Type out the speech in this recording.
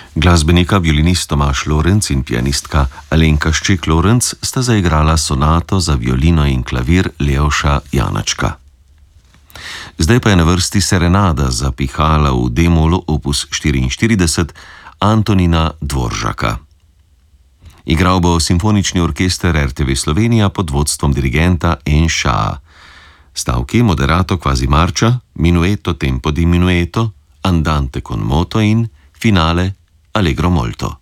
Glasbenika violinist Tomaž Lorenc in pianistka Alenka Šček-Lorenc sta zaigrala sonato za violino in klavir Leoša Janačka. Zdaj pa je na vrsti serenada za pihala v D-molu opus 44 Antonina Dvoržaka. Igral bo simfonični orkester RTV Slovenija pod vodstvom dirigenta N.Š. Stavki moderato quasi marcia, minueto tempo di minueto, andante con moto in finale allegro molto.